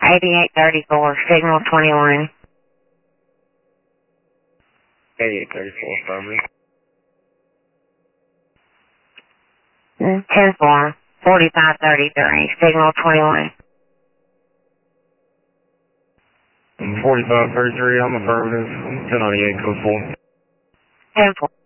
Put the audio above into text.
8834, signal 21. 8834, affirmative. 10-4, 4533, signal 21. 4533, I'm affirmative. 1098, code 4. 10-4.